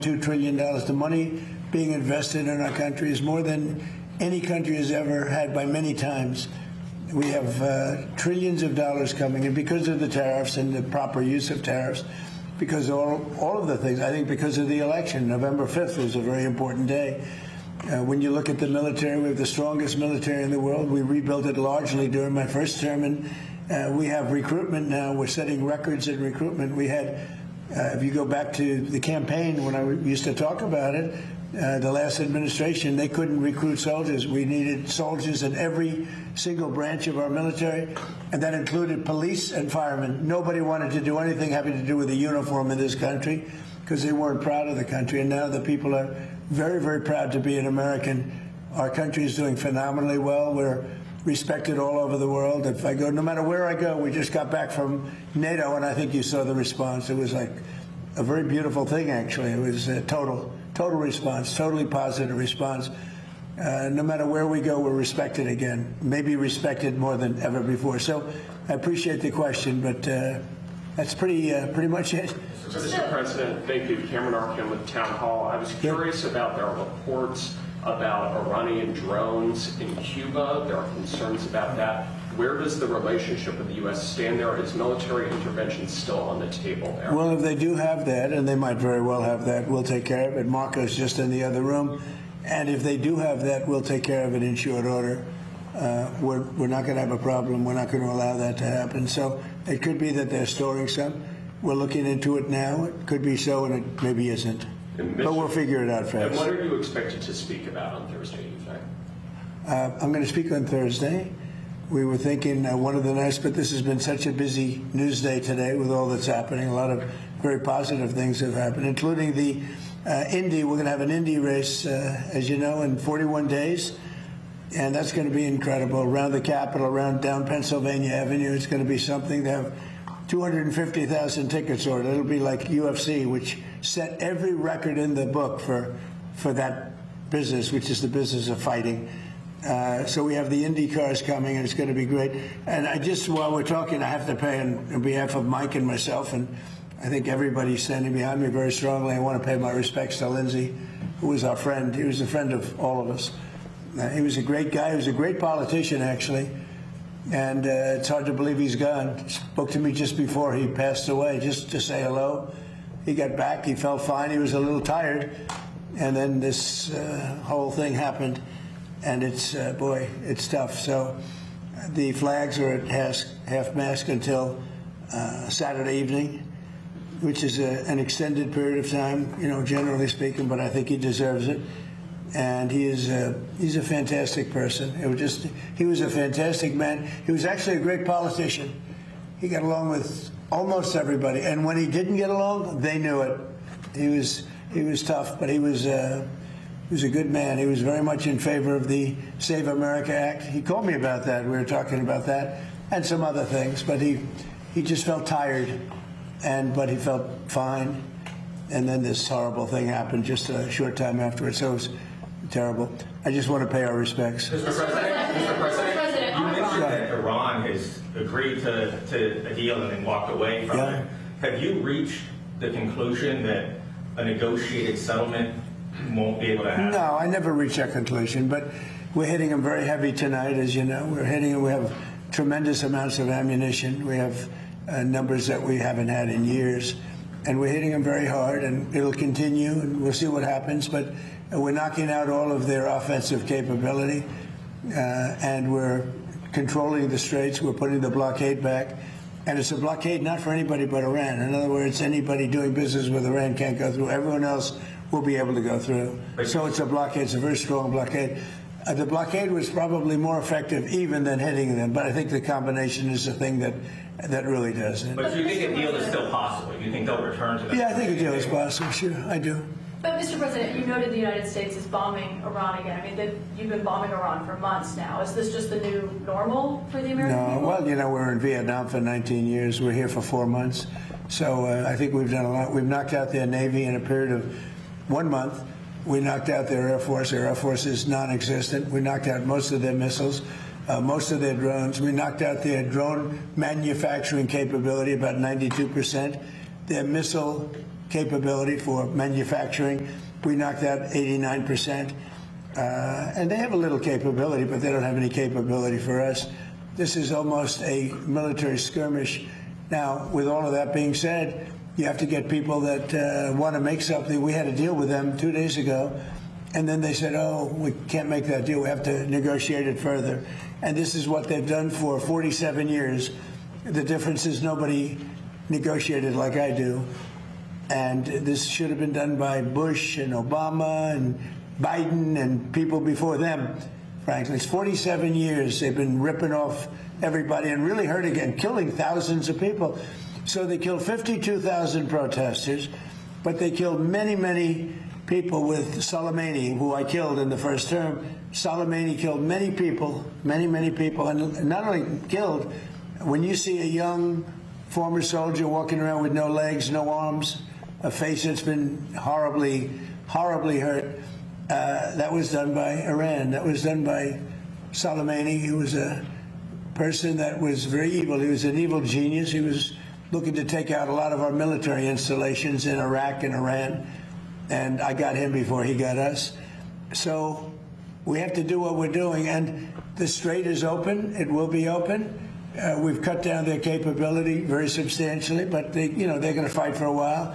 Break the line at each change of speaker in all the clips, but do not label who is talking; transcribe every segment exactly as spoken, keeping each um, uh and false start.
two trillion dollars. The money being invested in our country is more than any country has ever had by many times. We have uh, trillions of dollars coming in because of the tariffs and the proper use of tariffs, because of all, all of the things. I think because of the election. November fifth was a very important day. Uh, when you look at the military, we have the strongest military in the world. We rebuilt it largely during my first term, and uh, we have recruitment now. We're setting records in recruitment. We had, uh, if you go back to the campaign when I used to talk about it, uh, the last administration, they couldn't recruit soldiers. We needed soldiers in every single branch of our military, and that included police and firemen. Nobody wanted to do anything having to do with the uniform in this country because they weren't proud of the country, and now the people are very, very proud to be an American. Our country is doing phenomenally well. We're respected all over the world. If I go, no matter where I go, we just got back from NATO, and I think you saw the response. It was like a very beautiful thing, actually. It was a total, total response, totally positive response. Uh, no matter where we go, we're respected again, maybe respected more than ever before. So I appreciate the question, but uh, that's pretty, uh, pretty much it.
Mister President, thank you. Cameron Arkin with Town Hall. I was curious about there are reports about Iranian drones in Cuba. There are concerns about that. Where does the relationship with the U S stand there? Is military intervention still on the table there?
Well, if they do have that, and they might very well have that, we'll take care of it. Marco's just in the other room. And if they do have that, we'll take care of it in short order. Uh, we're, we're not going to have a problem. We're not going to allow that to happen. So it could be that they're storing some. We're looking into it now. It could be so, and it maybe isn't. But we'll figure it out fast.
And what are you expected to speak about on Thursday, you think?
Uh, I'm going to speak on Thursday. We were thinking uh, one of the nice, but this has been such a busy news day today with all that's happening. A lot of very positive things have happened, including the uh, Indy. We're going to have an Indy race, uh, as you know, in forty-one days. And that's going to be incredible. Around the Capitol, around down Pennsylvania Avenue, it's going to be something. They have two hundred fifty thousand tickets ordered. It'll be like U F C, which set every record in the book for for that business, which is the business of fighting. Uh, so we have the Indy cars coming, and it's going to be great. And I just, while we're talking, I have to pay on, on behalf of Mike and myself, and I think everybody's standing behind me very strongly. I want to pay my respects to Lindsey, who was our friend. He was a friend of all of us. Uh, he was a great guy. He was a great politician, actually. And uh, it's hard to believe he's gone. Spoke to me just before he passed away, just to say hello. He got back. He felt fine. He was a little tired. And then this uh, whole thing happened. And it's, uh, boy, it's tough. So the flags are at half, half mast until uh, Saturday evening, which is a, an extended period of time, you know, generally speaking, but I think he deserves it. And he is a, he's a fantastic person. It was just, he was a fantastic man. He was actually a great politician. He got along with almost everybody. And when he didn't get along, they knew it. He was, he was tough, but he was, uh, he was a good man. He was very much in favor of the Save America Act. He called me about that. We were talking about that and some other things. But he, he just felt tired, and but he felt fine. And then this horrible thing happened just a short time afterwards. So it was terrible. I just want to pay our respects.
Mister President, Mister President, President you mentioned that Iran has agreed to, to a deal and then walked away from
yeah.
it. Have you reached the conclusion that a negotiated settlement won't be able to happen?
No, I never reached that conclusion, but we're hitting them very heavy tonight, as you know. We're hitting them. We have tremendous amounts of ammunition. We have uh, numbers that we haven't had in years, and we're hitting them very hard, and it'll continue, and we'll see what happens. But we're knocking out all of their offensive capability, uh, and we're controlling the straits. We're putting the blockade back. And it's a blockade not for anybody but Iran. In other words, anybody doing business with Iran can't go through. Everyone else will be able to go through. So it's a blockade. It's a very strong blockade. Uh, the blockade was probably more effective even than hitting them, but I think the combination is the thing that that really does it.
But do you think a deal is still possible? Do you think they'll return to that?
Yeah, I think a deal is possible, sure. I do.
But, Mister President, you noted the United States is bombing Iran again. I mean, they've, you've been bombing Iran for months now. Is this just the new normal for the American
no,
people?
Well, you know, we're in Vietnam for nineteen years. We're here for four months. So uh, I think we've done a lot. We've knocked out their Navy in a period of one month. We knocked out their Air Force. Their Air Force is non-existent. We knocked out most of their missiles, uh, most of their drones. We knocked out their drone manufacturing capability, about ninety-two percent. Their missile capability for manufacturing. We knocked out eighty-nine percent. Uh, and they have a little capability, but they don't have any capability for us. This is almost a military skirmish. Now, with all of that being said, you have to get people that uh, want to make something. We had a deal with them two days ago, and then they said, oh, we can't make that deal. We have to negotiate it further. And this is what they've done for forty-seven years. The difference is nobody negotiated like I do. And this should have been done by Bush and Obama and Biden and people before them, frankly. It's forty-seven years they've been ripping off everybody and really hurting and killing thousands of people. So they killed fifty-two thousand protesters, but they killed many, many people with Soleimani, who I killed in the first term. Soleimani killed many people, many, many people, and not only killed, when you see a young former soldier walking around with no legs, no arms, a face that's been horribly, horribly hurt, Uh, that was done by Iran. That was done by Soleimani. He was a person that was very evil. He was an evil genius. He was looking to take out a lot of our military installations in Iraq and Iran. And I got him before he got us. So we have to do what we're doing. And the strait is open. It will be open. Uh, we've cut down their capability very substantially, but they, you know, they're going to fight for a while.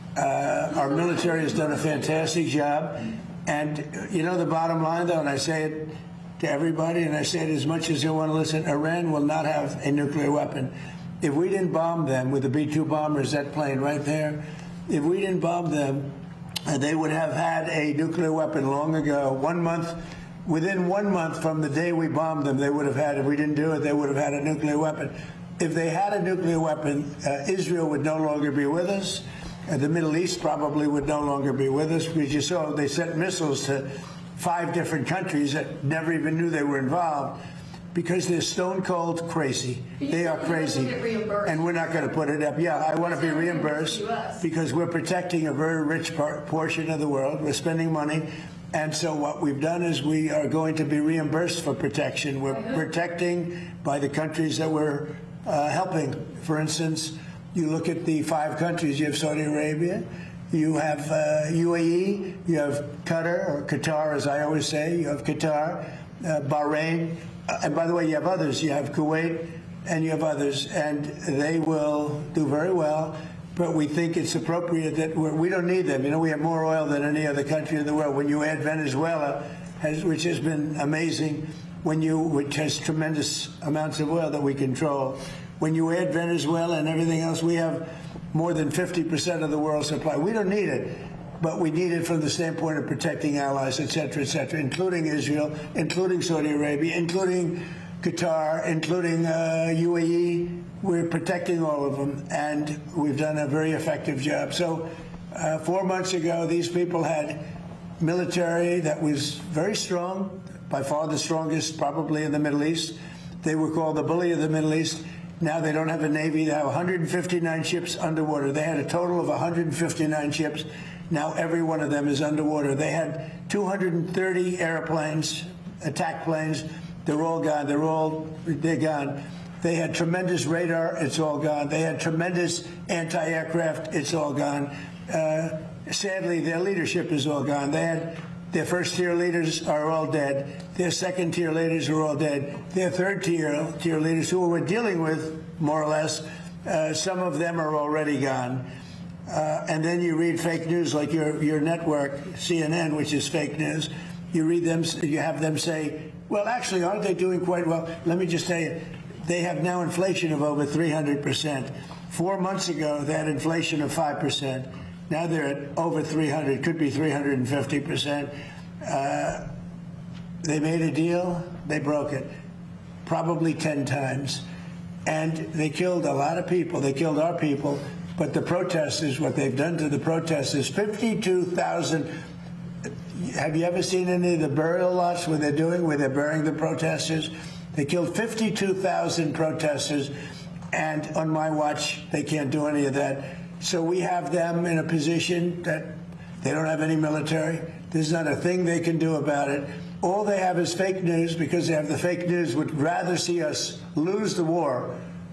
Uh, our military has done a fantastic job. And, you know, the bottom line, though, and I say it to everybody, and I say it as much as they want to listen, Iran will not have a nuclear weapon. If we didn't bomb them with the B two bombers, that plane right there, if we didn't bomb them, uh, they would have had a nuclear weapon long ago. One month, within one month from the day we bombed them, they would have had, if we didn't do it, they would have had a nuclear weapon. If they had a nuclear weapon, uh, Israel would no longer be with us. Uh, the Middle East probably would no longer be with us, because you saw they sent missiles to five different countries that never even knew they were involved, because they're stone cold crazy. They are crazy. And we're not going to put it up. Yeah, I want to be reimbursed because we're protecting a very rich par- portion of the world. We're spending money. And so what we've done is we are going to be reimbursed for protection. We're protecting by the countries that we're uh, helping. For instance, you look at the five countries. You have Saudi Arabia, you have uh, U A E, you have Qatar, or Qatar as I always say, you have Qatar, uh, Bahrain, uh, and by the way, you have others. You have Kuwait, and you have others, and they will do very well, but we think it's appropriate that we're, we don't need them. You know, we have more oil than any other country in the world. When you add Venezuela, has, which has been amazing, when you, which has tremendous amounts of oil that we control, when you add Venezuela and everything else, we have more than fifty percent of the world's supply. We don't need it, but we need it from the standpoint of protecting allies, et cetera, et cetera, including Israel, including Saudi Arabia, including Qatar, including uh, U A E. We're protecting all of them, and we've done a very effective job. So uh, four months ago, these people had military that was very strong, by far the strongest probably in the Middle East. They were called the bully of the Middle East. Now they don't have a Navy. They have one hundred fifty-nine ships underwater. They had a total of one hundred fifty-nine ships. Now every one of them is underwater. They had two hundred thirty airplanes, attack planes. They're all gone. They're all, they're gone. They had tremendous radar. It's all gone. They had tremendous anti-aircraft. It's all gone. Uh, sadly, their leadership is all gone. They had Their first-tier leaders are all dead. Their second-tier leaders are all dead. Their third-tier tier leaders, who we're dealing with, more or less, uh, some of them are already gone. Uh, and then you read fake news like your your network, C N N, which is fake news. You read them, you have them say, well, actually, aren't they doing quite well? Let me just tell you, they have now inflation of over three hundred percent. Four months ago, they had inflation of five percent. Now they're at over three hundred, could be three hundred fifty percent. Uh, they made a deal, they broke it, probably ten times. And they killed a lot of people. They killed our people. But the protesters, what they've done to the protesters, fifty-two thousand. Have you ever seen any of the burial lots where they're doing, where they're burying the protesters? They killed fifty-two thousand protesters. And on my watch, they can't do any of that. So we have them in a position that they don't have any military. There's not a thing they can do about it. All they have is fake news, because they have the fake news, would rather see us lose the war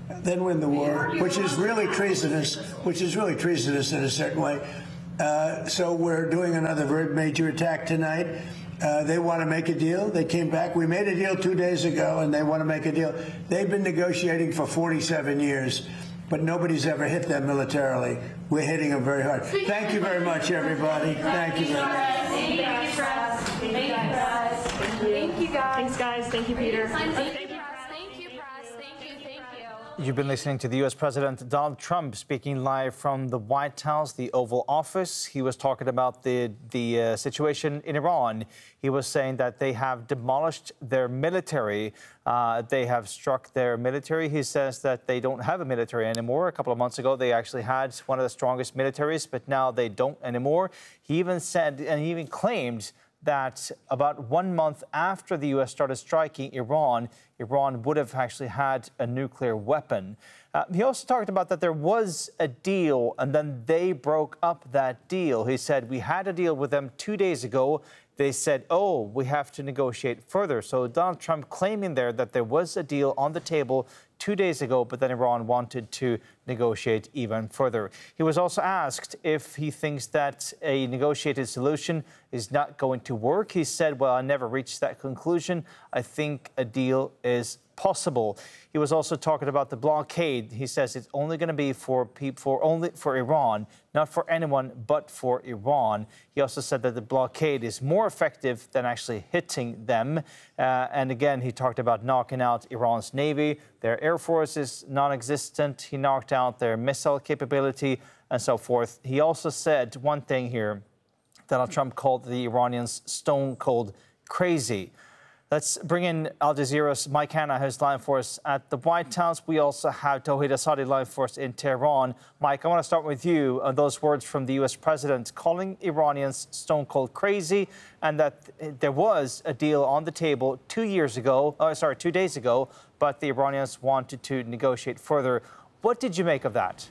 then win the war, which is really treasonous, which is really treasonous in a certain way. Uh, so we're doing another very major attack tonight. Uh, they want to make a deal. They came back. We made a deal two days ago, and they want to make a deal. They've been negotiating for forty-seven years, but nobody's ever hit them militarily. We're hitting them very hard. Thank you very much, everybody. Thank you very much.
Thank you, press. Thank you, guys. Thank you, guys.
Thanks, guys. Thank you, Peter.
Thank you, press. Thank you, press. Thank you, thank you.
You've been listening to the U S President Donald Trump speaking live from the White House, the Oval Office. He was talking about the, the uh, situation in Iran. He was saying that they have demolished their military. Uh, they have struck their military. He says that they don't have a military anymore. A couple of months ago, they actually had one of the strongest militaries, but now they don't anymore. He even said, and he even claimed, that about one month after the U S started striking Iran, Iran would have actually had a nuclear weapon. Uh, he also talked about that there was a deal, and then they broke up that deal. He said, we had a deal with them two days ago. They said, oh, we have to negotiate further. So Donald Trump claiming there that there was a deal on the table two days ago, but then Iran wanted to negotiate even further. He was also asked if he thinks that a negotiated solution is not going to work. He said, well, I never reached that conclusion. I think a deal is possible. He was also talking about the blockade. He says it's only going to be for people, for only for Iran, not for anyone but for Iran. He also said that the blockade is more effective than actually hitting them. Uh, and again, he talked about knocking out Iran's navy. Their air force is non-existent. He knocked out their missile capability and so forth. He also said one thing here. Donald Trump called the Iranians stone cold crazy. Let's bring in Al Jazeera's Mike Hanna, who's live for us at the White House. We also have Tauhid Asadi live for us in Tehran. Mike, I want to start with you on those words from the U S president calling Iranians stone cold crazy, and that there was a deal on the table two years ago, oh, sorry, two days ago, but the Iranians wanted to negotiate further. What did you make of that?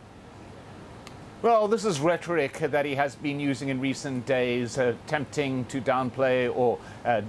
Well, this is rhetoric that he has been using in recent days, uh, attempting to downplay or uh,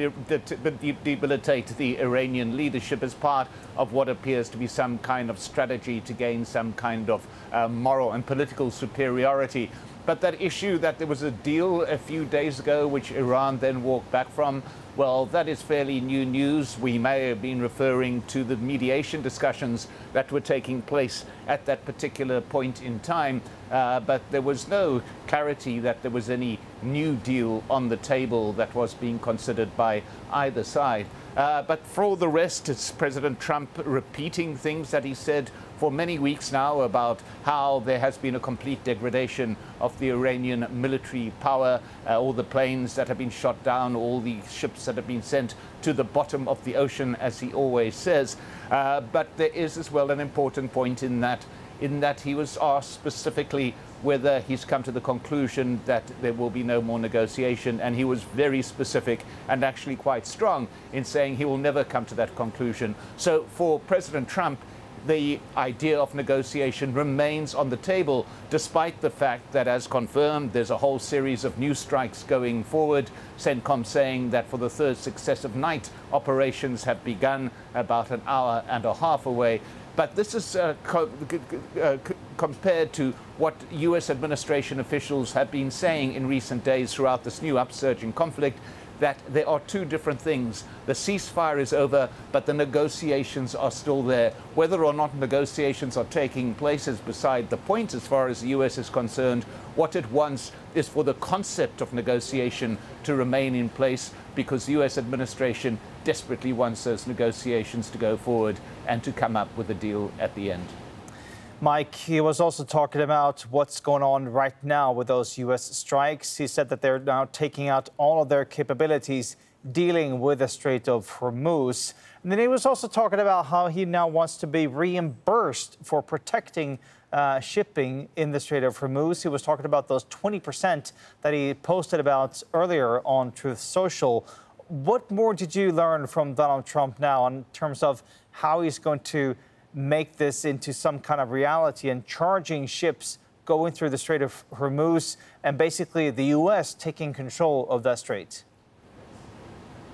debilitate the Iranian leadership as part of what appears to be some kind of strategy to gain some kind of uh, moral and political superiority. But that issue that there was a deal a few days ago, which Iran then walked back from, well, that is fairly new news. We may have been referring to the mediation discussions that were taking place at that particular point in time, uh, but there was no clarity that there was any new deal on the table that was being considered by either side. Uh, but for all the rest, it's President Trump repeating things that he said for many weeks now about how there has been a complete degradation of the Iranian military power, uh, all the planes that have been shot down, all the ships that have been sent to the bottom of the ocean, as he always says. Uh, but there is as well an important point in that, in that he was asked specifically whether he's come to the conclusion that there will be no more negotiation, and he was very specific and actually quite strong in saying he will never come to that conclusion. So for President Trump, the idea of negotiation remains on the table, despite the fact that, as confirmed, there's a whole series of new strikes going forward. CENTCOM saying that for the third successive night, operations have begun about an hour and a half away. But this is uh, co uh, compared to what U S administration officials have been saying in recent days throughout this new upsurging conflict, that there are two different things. The ceasefire is over, but the negotiations are still there. Whether or not negotiations are taking place is beside the point as far as the U S is concerned. What it wants is for the concept of negotiation to remain in place, because the U S administration desperately wants those negotiations to go forward and to come up with a deal at the end.
Mike, he was also talking about what's going on right now with those U S strikes. He said that they're now taking out all of their capabilities dealing with the Strait of Hormuz. And then he was also talking about how he now wants to be reimbursed for protecting uh, shipping in the Strait of Hormuz. He was talking about those twenty percent that he posted about earlier on Truth Social. What more did you learn from Donald Trump now in terms of how he's going to make this into some kind of reality and charging ships going through the Strait of Hormuz and basically the U S taking control of that strait?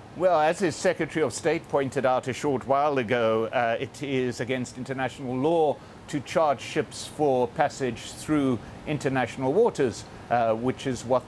Well, as his Secretary of State pointed out a short while ago, uh, it is against international law to charge ships for passage through international waters, uh, which is what